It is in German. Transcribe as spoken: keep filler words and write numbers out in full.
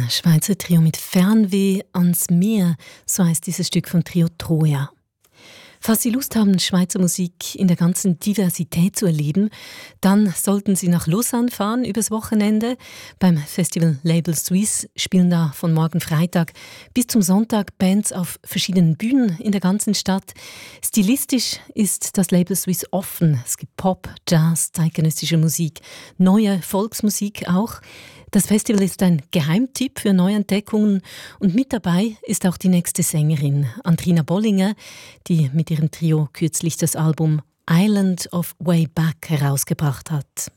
Schweizer Trio mit Fernweh ans Meer, so heißt dieses Stück vom Trio Troja. Falls Sie Lust haben, Schweizer Musik in der ganzen Diversität zu erleben, dann sollten Sie nach Lausanne fahren übers Wochenende. Beim Festival Label Suisse spielen da von morgen Freitag bis zum Sonntag Bands auf verschiedenen Bühnen in der ganzen Stadt. Stilistisch ist das Label Suisse offen. Es gibt Pop, Jazz, zeitgenössische Musik, neue Volksmusik auch. Das Festival ist ein Geheimtipp für Neuentdeckungen und mit dabei ist auch die nächste Sängerin, Andrina Bollinger, die mit ihrem Trio kürzlich das Album Island of Way Back herausgebracht hat.